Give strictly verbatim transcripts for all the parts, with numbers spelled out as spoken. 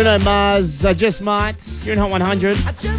Bruno Mars, I Just Might. You're in Hot one hundred.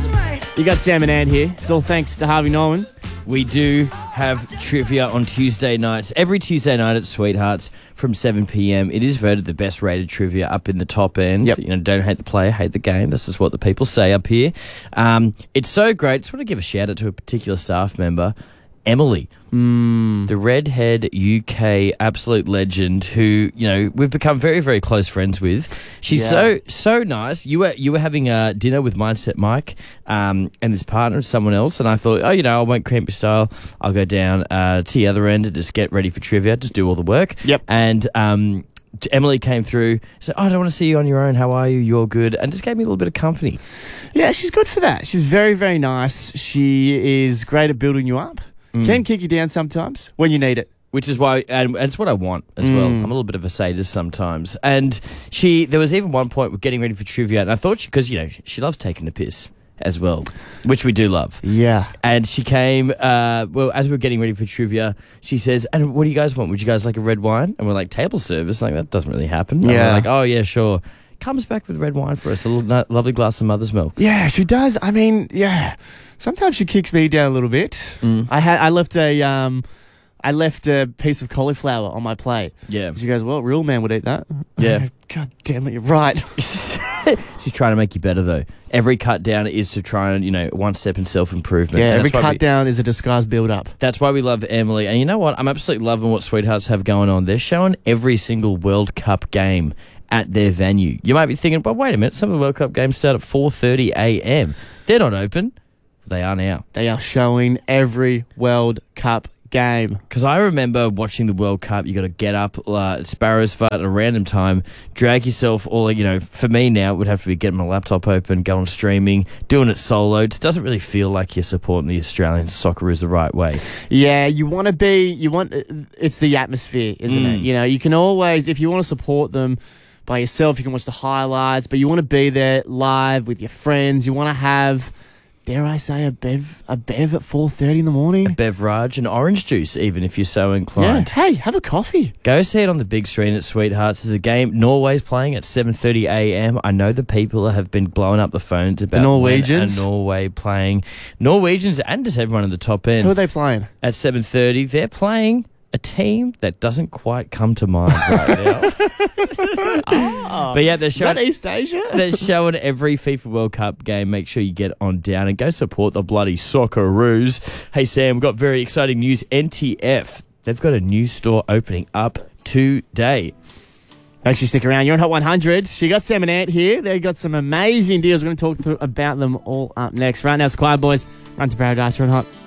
You got Sam and Ant here. It's all thanks to Harvey Norman. We do have trivia on Tuesday nights. Every Tuesday night at Sweethearts from seven p.m. It is voted the best rated trivia up in the top end. Yep. You know, don't hate the player, hate the game. This is what the people say up here. Um, it's so great. Just want to give a shout out to a particular staff member, Emily. Mm. The redhead U K absolute legend who, you know, we've become very, very close friends with. She's Yeah. so, so nice. You were you were having a dinner with Mindset Mike um, and his partner, someone else, and I thought, oh, you know, I won't cramp your style. I'll go down uh, to the other end and just get ready for trivia, just do all the work. Yep. And um, Emily came through, said, oh, I don't want to see you on your own. How are you? You're good. And just gave me a little bit of company. Yeah, she's good for that. She's very, very nice. She is great at building you up. Mm. Can kick you down sometimes when you need it. Which is why, and, and it's what I want as well. I'm a little bit of a sadist sometimes. And she, there was even one point with getting ready for trivia, and I thought she, because, you know, she loves taking the piss as well, which we do love. Yeah. And she came, uh, well, as we were getting ready for trivia, she says, and what do you guys want? Would you guys like a red wine? And we're like, table service? Like, that doesn't really happen. And Yeah. we're like, oh, yeah, sure. Comes back with red wine for us, a little, no- lovely glass of mother's milk. Yeah, she does. I mean, yeah. Sometimes she kicks me down a little bit. Mm. I had I left a um I left a piece of cauliflower on my plate. Yeah. She goes, well, a real man would eat that. Yeah. God damn it, you're right. She's trying to make you better, though. Every cut down is to try and, you know, one step in self-improvement. Yeah, And every that's why cut we- down is a disguised build-up. That's why we love Emily. And you know what? I'm absolutely loving what Sweethearts have going on. They're showing every single World Cup game at their venue. You might be thinking, but wait a minute, some of the World Cup games start at four thirty a.m. They're not open. They are now. They are showing every World Cup game. Because I remember watching the World Cup, you got to get up uh, at Sparrow's Fart at a random time, drag yourself all, you know, for me now, it would have to be getting my laptop open, going streaming, doing it solo. It doesn't really feel like you're supporting the Australian Socceroos the right way. Yeah, you want to be, you want, it's the atmosphere, isn't Mm. it? You know, you can always, if you want to support them by yourself, you can watch the highlights, but you want to be there live with your friends. You want to have, dare I say, a bev, a bev at four thirty in the morning. Beverage and orange juice, even if you're so Yeah, inclined. hey, have a coffee. Go see it on the big screen at Sweethearts. There's a game. Norway's playing at seven thirty a.m. I know the people have been blowing up the phones about The Norwegians? when are Norway playing. Norwegians and just everyone at the top end. Who are they playing? At seven thirty, they're playing a team that doesn't quite come to mind right now. Oh, But yeah, they're is that showing, East Asia? they're showing every FIFA World Cup game. Make sure you get on down and go support the bloody Socceroos. Hey, Sam, we've got very exciting news. N T F, they've got a new store opening up today. Actually, stick around. You're on Hot one hundred. She got Sam and Ant here. They got some amazing deals. We're going to talk through about them all up next. Right now, it's Quiet Boys. Run to Paradise. You're on Hot.